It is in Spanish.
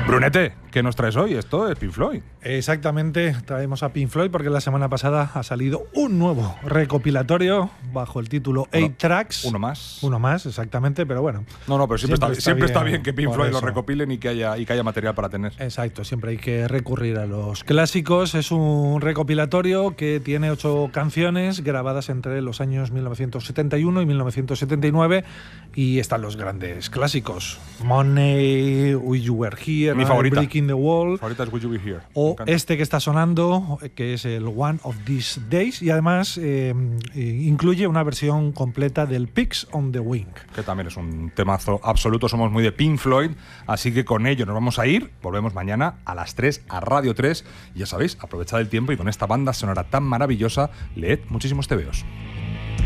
Brunete, ¿qué nos traes hoy? Esto es Pink Floyd. Exactamente, traemos a Pink Floyd porque la semana pasada ha salido un nuevo recopilatorio bajo el título 8 Tracks. Uno más. Uno más, exactamente, pero bueno. No, pero siempre está bien que Pink Floyd lo recopilen y que haya material para tener. Exacto, siempre hay que recurrir a los clásicos. Es un recopilatorio que tiene 8 canciones grabadas entre los años 1971 y 1979 y están los grandes clásicos. Money, Wish You Were Here, mi favorita. Breaking the Wall. Mi favorita es Will You Be Here. O este que está sonando, que es el One of These Days, y además incluye una versión completa del Pigs on the Wing. Que también es un temazo absoluto, somos muy de Pink Floyd, así que con ello nos vamos a ir. Volvemos mañana a las 3 a Radio 3. Y ya sabéis, aprovechad el tiempo y con esta banda sonora tan maravillosa, leed muchísimos tebeos.